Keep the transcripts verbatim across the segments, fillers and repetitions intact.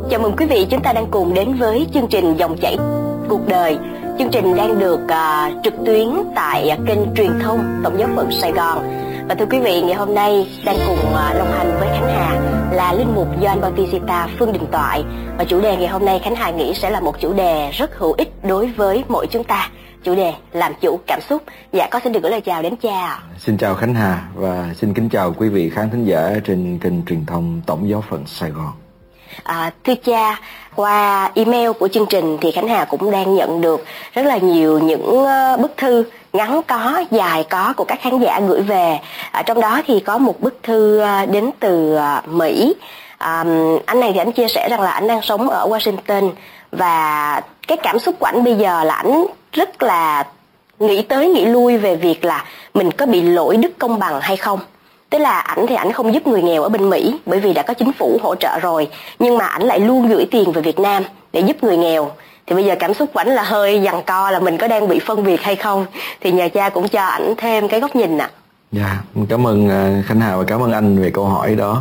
Chào mừng quý vị, chúng ta đang cùng đến với chương trình Dòng chảy cuộc đời. Chương trình đang được uh, trực tuyến tại uh, kênh truyền thông Tổng giáo phận Sài Gòn. Và thưa quý vị, ngày hôm nay đang cùng uh, đồng hành với Khánh Hà là linh mục Gioan Bautista Phương Đình Toại. Và chủ đề ngày hôm nay Khánh Hà nghĩ sẽ là một chủ đề rất hữu ích đối với mỗi chúng ta. Chủ đề làm chủ cảm xúc. Dạ, con xin được gửi lời chào đến cha. Xin chào Khánh Hà và xin kính chào quý vị khán thính giả trên kênh truyền thông Tổng giáo phận Sài Gòn. À, thưa cha, qua email của chương trình thì Khánh Hà cũng đang nhận được rất là nhiều những bức thư ngắn có, dài có của các khán giả gửi về. À, trong đó thì có một bức thư đến từ Mỹ. À, anh này thì anh chia sẻ rằng là anh đang sống ở Washington và cái cảm xúc của anh bây giờ là anh rất là nghĩ tới nghĩ lui về việc là mình có bị lỗi đức công bằng hay không. Tức là ảnh thì ảnh không giúp người nghèo ở bên Mỹ bởi vì đã có chính phủ hỗ trợ rồi, nhưng mà ảnh lại luôn gửi tiền về Việt Nam để giúp người nghèo. Thì bây giờ cảm xúc của ảnh là hơi giằng co là mình có đang bị phân biệt hay không. Thì nhờ cha cũng cho ảnh thêm cái góc nhìn ạ. Dạ, cảm ơn Khánh Hà và cảm ơn anh về câu hỏi đó.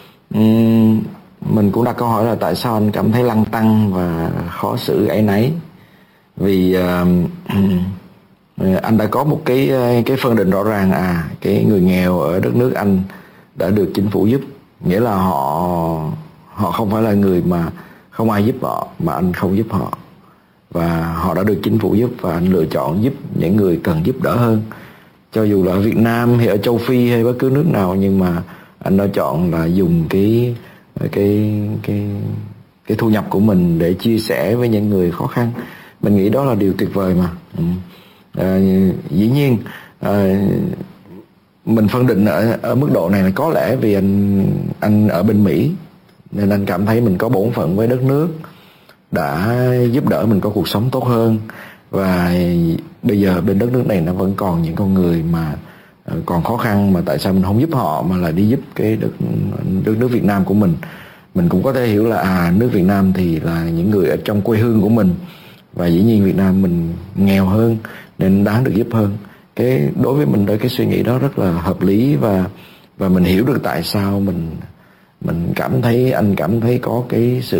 uhm, Mình cũng đặt câu hỏi là tại sao anh cảm thấy lăn tăn và khó xử áy náy. Vì uh, anh đã có một cái cái phân định rõ ràng, à cái người nghèo ở đất nước anh đã được chính phủ giúp, nghĩa là họ họ không phải là người mà không ai giúp họ, mà anh không giúp họ, và họ đã được chính phủ giúp và anh lựa chọn giúp những người cần giúp đỡ hơn. Cho dù là ở Việt Nam hay ở châu Phi hay bất cứ nước nào, nhưng mà anh đã chọn là dùng cái cái cái cái thu nhập của mình để chia sẻ với những người khó khăn. Mình nghĩ đó là điều tuyệt vời mà. Ừ. À, dĩ nhiên à, mình phân định ở, ở mức độ này là có lẽ vì anh anh ở bên Mỹ nên anh cảm thấy mình có bổn phận với đất nước, đã giúp đỡ mình có cuộc sống tốt hơn. Và bây giờ bên đất nước này nó vẫn còn những con người mà còn khó khăn, mà tại sao mình không giúp họ mà là đi giúp cái đất, đất nước Việt Nam của mình. Mình cũng có thể hiểu là à nước Việt Nam thì là những người ở trong quê hương của mình, và dĩ nhiên Việt Nam mình nghèo hơn nên đáng được giúp hơn. Cái đối với mình, đối cái suy nghĩ đó rất là hợp lý, và và mình hiểu được tại sao mình mình cảm thấy anh cảm thấy có cái sự